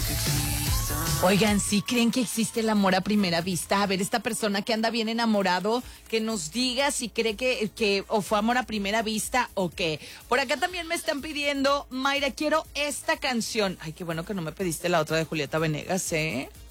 Oigan, ¿sí creen que existe el amor a primera vista? A ver, esta persona que anda bien enamorado, que nos diga si cree que o fue amor a primera vista o qué. Por acá también me están pidiendo, Mayra, quiero esta canción. Ay, qué bueno que no me pediste la otra de Julieta Venegas, ¿eh?